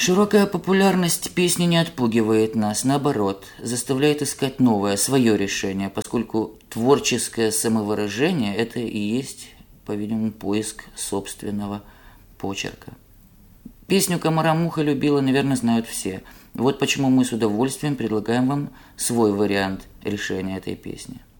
Широкая популярность песни не отпугивает нас, наоборот, заставляет искать новое, свое решение, поскольку творческое самовыражение – это и есть, по-видимому, поиск собственного почерка. Песню «Комара-муха любила», наверное, знают все. Вот почему мы с удовольствием предлагаем вам свой вариант решения этой песни.